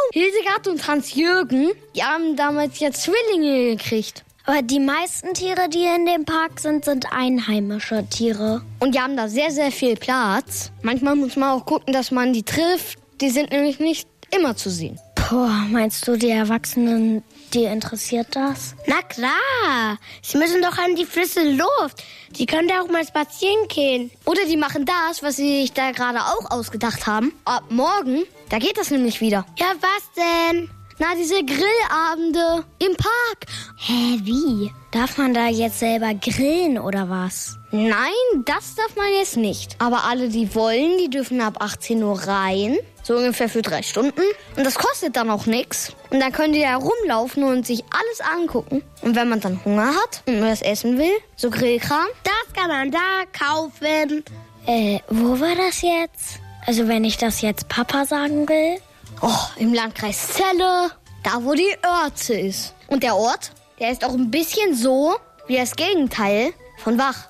Hildegard und Hans-Jürgen, die haben damals ja Zwillinge gekriegt. Aber die meisten Tiere, die in dem Park sind einheimische Tiere. Und die haben da sehr, sehr viel Platz. Manchmal muss man auch gucken, dass man die trifft. Die sind nämlich nicht immer zu sehen. Meinst du, die Erwachsenen, die interessiert das? Na klar, sie müssen doch an die frische Luft. Die können da auch mal spazieren gehen. Oder die machen das, was sie sich da gerade auch ausgedacht haben. Ab morgen, da geht das nämlich wieder. Ja, was denn? Na, diese Grillabende im Park. Hä, wie? Darf man da jetzt selber grillen oder was? Nein, das darf man jetzt nicht. Aber alle, die wollen, die dürfen ab 18 Uhr rein. So ungefähr für 3 Stunden. Und das kostet dann auch nichts. Und dann können die da rumlaufen und sich alles angucken. Und wenn man dann Hunger hat und was essen will, so Grillkram, das kann man da kaufen. Wo war das jetzt? Also wenn ich das jetzt Papa sagen will? Im Landkreis Celle, da wo die Oerze ist. Und der Ort, der ist auch ein bisschen so wie das Gegenteil von wach.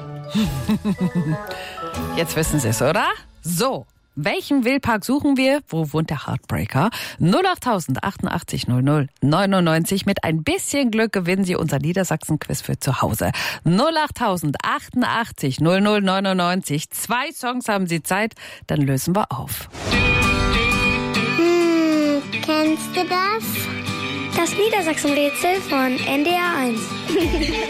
Jetzt wissen Sie es, oder? So, welchen Wildpark suchen wir? Wo wohnt der Heartbreaker? 08000 88 00 99. Mit ein bisschen Glück gewinnen Sie unser Niedersachsen-Quiz für zu Hause. 08000 88 00 99. 2 Songs haben Sie Zeit, dann lösen wir auf. Kennst du das? Das Niedersachsen-Rätsel von NDR 1.